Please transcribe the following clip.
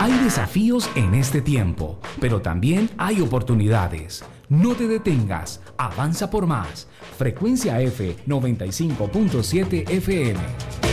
Hay desafíos en este tiempo, pero también hay oportunidades. No te detengas, avanza por más. Frecuencia F 95.7 FM.